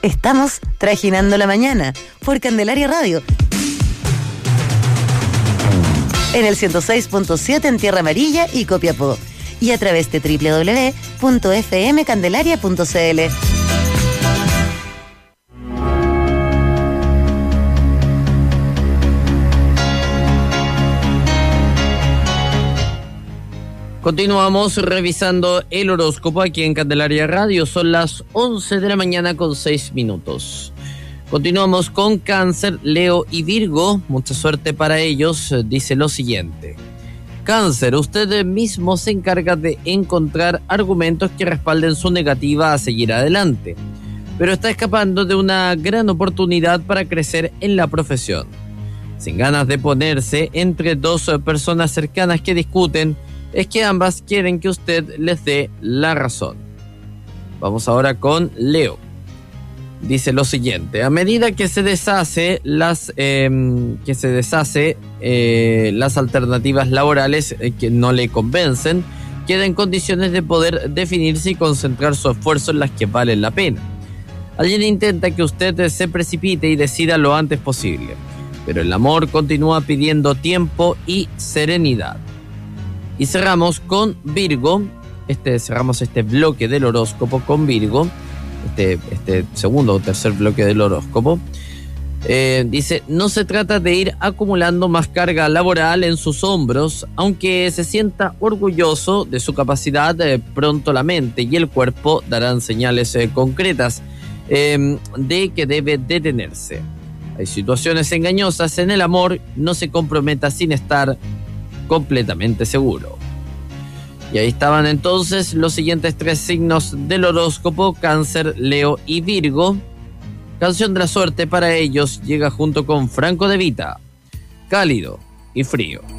Estamos trajinando la mañana por Candelaria Radio. En el 106.7 en Tierra Amarilla y Copiapó. Y a través de www.fmcandelaria.cl. Continuamos revisando el horóscopo aquí en Candelaria Radio. Son las 11 de la mañana con 6 minutos. Continuamos con Cáncer, Leo y Virgo. Mucha suerte para ellos. Dice lo siguiente. Cáncer, usted mismo se encarga de encontrar argumentos que respalden su negativa a seguir adelante, pero está escapando de una gran oportunidad para crecer en la profesión. Sin ganas de ponerse entre dos personas cercanas que discuten, es que ambas quieren que usted les dé la razón. Vamos ahora con Leo. Dice lo siguiente: a medida que se deshace las alternativas laborales que no le convencen, queda en condiciones de poder definirse y concentrar su esfuerzo en las que valen la pena. Alguien intenta que usted se precipite y decida lo antes posible, pero el amor continúa pidiendo tiempo y serenidad. Y cerramos con Virgo. Cerramos este bloque del horóscopo con Virgo. Este segundo o tercer bloque del horóscopo. Dice, no se trata de ir acumulando más carga laboral en sus hombros, aunque se sienta orgulloso de su capacidad, pronto la mente y el cuerpo darán señales concretas de que debe detenerse. Hay situaciones engañosas en el amor, no se comprometa sin estar completamente seguro. Y ahí estaban entonces los siguientes tres signos del horóscopo: Cáncer, Leo y Virgo. Canción de la suerte para ellos llega junto con Franco De Vita, Cálido y Frío.